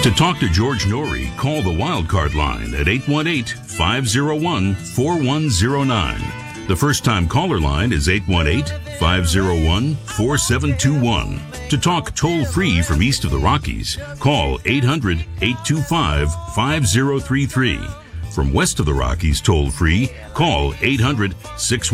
To talk to George Norrie, call the Wildcard line at 818-501-4109. The first-time caller line is 818-501-4721. To talk toll-free from east of the Rockies, call 800-825-5033. From west of the Rockies toll-free, call 800-6